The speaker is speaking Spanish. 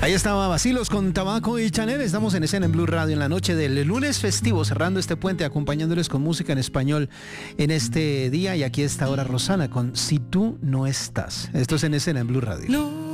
Ahí estaba Vacilos con Tabaco y Chanel. Estamos en escena en Blue Radio en la noche del lunes festivo, cerrando este puente, acompañándoles con música en español en este día. Y aquí está ahora Rosana con Si tú no estás. Esto es en escena en Blue Radio. No.